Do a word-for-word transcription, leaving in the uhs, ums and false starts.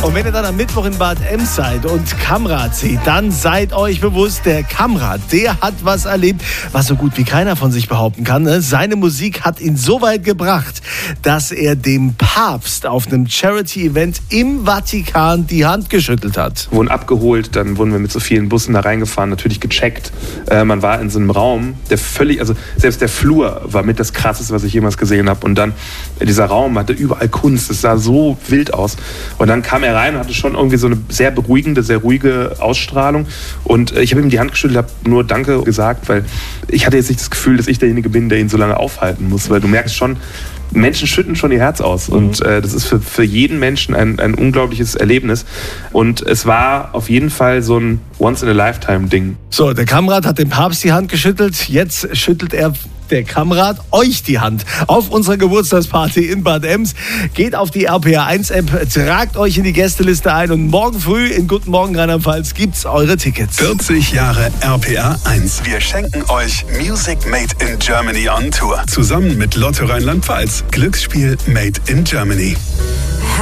Und wenn ihr dann am Mittwoch in Bad Ems seid und Kamrat seht, dann seid euch bewusst, der Kamrat, der hat was erlebt, was so gut wie keiner von sich behaupten kann. Ne? Seine Musik hat ihn so weit gebracht, dass er dem Papst auf einem Charity-Event im Vatikan die Hand geschüttelt hat. Wir wurden abgeholt, dann wurden wir mit so vielen Bussen da reingefahren, natürlich gecheckt. Äh, man war in so einem Raum, der völlig, also selbst der Flur war mit das Krasseste, was ich jemals gesehen habe. Und dann, dieser Raum hatte überall Kunst, es sah so wild aus. Und dann kam er rein und hatte schon irgendwie so eine sehr beruhigende, sehr ruhige Ausstrahlung. Und ich habe ihm die Hand geschüttelt, habe nur Danke gesagt, weil ich hatte jetzt nicht das Gefühl, dass ich derjenige bin, der ihn so lange aufhalten muss. Weil du merkst schon, Menschen schütten schon ihr Herz aus. Und äh, das ist für, für jeden Menschen ein, ein unglaubliches Erlebnis. Und es war auf jeden Fall so ein Once-in-a-Lifetime-Ding. So, der Kamrat hat dem Papst die Hand geschüttelt. Jetzt schüttelt er, der Kamrat, euch die Hand auf unserer Geburtstagsparty in Bad Ems. Geht auf die R P R eins App, tragt euch in die Gästeliste ein und morgen früh in Guten Morgen Rheinland-Pfalz gibt's eure Tickets. vierzig Jahre R P R eins. Wir schenken euch Music Made in Germany on Tour. Zusammen mit Lotto Rheinland-Pfalz. Glücksspiel Made in Germany.